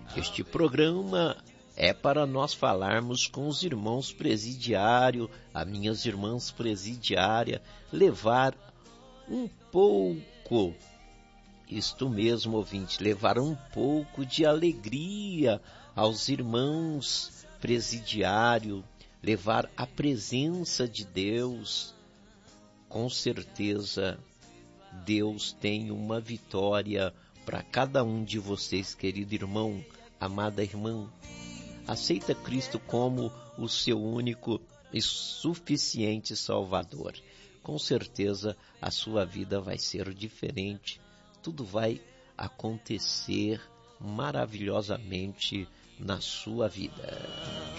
Este programa é para nós falarmos com os irmãos presidiários, as minhas irmãs presidiárias, levar um pouco, isto mesmo, ouvinte, levar um pouco de alegria aos irmãos presidiários, levar a presença de Deus. Com certeza, Deus tem uma vitória para cada um de vocês, querido irmão, amada irmã. Aceita Cristo como o seu único e suficiente Salvador. Com certeza a sua vida vai ser diferente. Tudo vai acontecer maravilhosamente na sua vida.